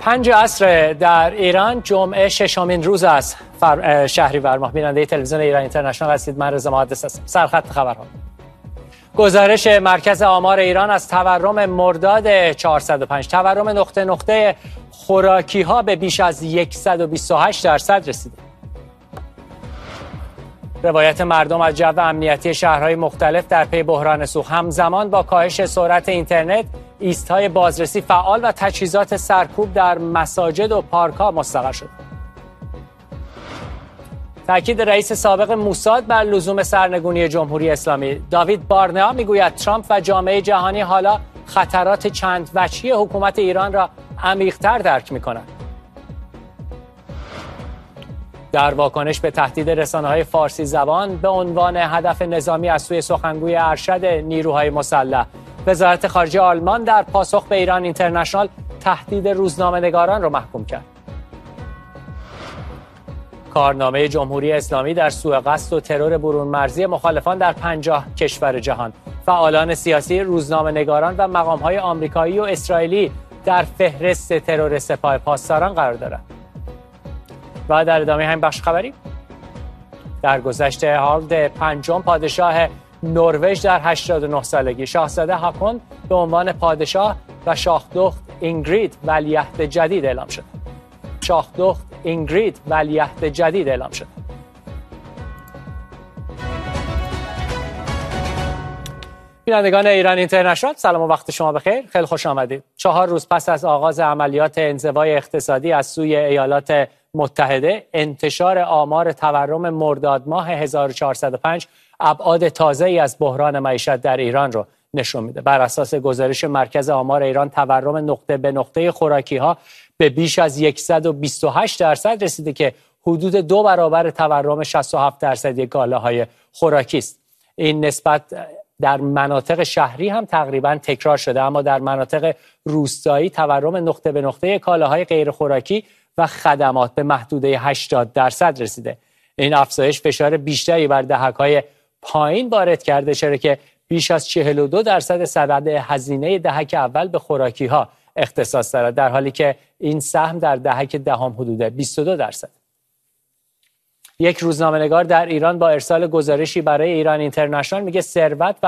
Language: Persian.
5 عصر در ایران، جمعه 6مین روز است شهریور ماه. بیننده تلویزیون ایران اینترنشنال هستید. من رضا محدث هستم. سرخط خبرها. گزارش مرکز آمار ایران از تورم مرداد 405. تورم نقطه نقطه خوراکی ها به بیش از 128% رسیده. روایت مردم از جو امنیتی شهرهای مختلف در پی بحران سوخت. همزمان با کاهش سرعت اینترنت، ایست‌های بازرسی فعال و تجهیزات سرکوب در مساجد و پارک‌ها مستقر شد. تاکید رئیس سابق موساد بر لزوم سرنگونی جمهوری اسلامی. داوید بارنئا میگوید ترامپ و جامعه جهانی حالا خطرات چند وجهی حکومت ایران را عمیق‌تر درک می‌کنند. در واکنش به تهدید رسانه‌های فارسی زبان به عنوان هدف نظامی از سوی سخنگوی ارشد نیروهای مسلح، وزارت خارجه آلمان در پاسخ به ایران اینترنشنال تهدید روزنامه‌نگاران را محکوم کرد. کارنامه جمهوری اسلامی در سوء قصد و ترور برون مرزی مخالفان در 50 کشور جهان. فعالان سیاسی، روزنامه‌نگاران و مقام‌های آمریکایی و اسرائیلی در فهرست ترور سپاه پاسداران قرار دارند. و در ادامه همین بخش خبری، در گذشته هارالد پنجم پادشاه نروژ در 89 سالگی، شاهزاده هاکون به عنوان پادشاه و شاهدخت اینگرید ولیعهد جدید اعلام شد. شاهدخت اینگرید ولیعهد جدید اعلام شد. بینندگان ایران اینترنشنال، سلام و وقت شما بخیر. خیلی خوش آمدید. 4 روز پس از آغاز عملیات انزوای اقتصادی از سوی ایالات متحده، انتشار آمار تورم مرداد ماه 1405 ابعاد تازه‌ای از بحران معیشت در ایران رو نشون میده. بر اساس گزارش مرکز آمار ایران، تورم نقطه به نقطه خوراکی‌ها به بیش از 128% رسیده که حدود 2 برابر تورم 67% کالاهای خوراکی است. این نسبت در مناطق شهری هم تقریبا تکرار شده، اما در مناطق روستایی تورم نقطه به نقطه کالاهای غیر خوراکی و خدمات به محدوده 80% رسیده. این افزایش فشار بیشتری بر دهک‌های پایین وارد کرده، چرا که بیش از 42% سبد هزینه دهک اول به خوراکی‌ها اختصاص دارد، در حالی که این سهم در دهک دهم حدود 22%. یک روزنامه‌نگار در ایران با ارسال گزارشی برای ایران اینترنشنال میگه ثروت و